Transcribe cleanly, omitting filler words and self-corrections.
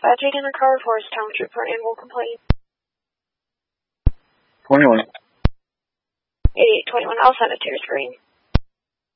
dispatching in a car for Township for animal complaint. 21. 8821, I'll send it to your screen.